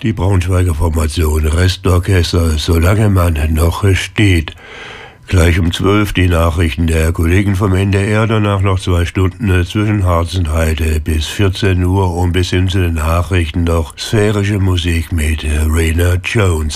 Die Braunschweiger Formation Restorchester, solange man noch steht. Gleich um 12 die Nachrichten der Kollegen vom NDR, danach noch 2 Stunden zwischen Harz und Heide bis 14 Uhr und bis hin zu den Nachrichten noch sphärische Musik mit Raynard Jones.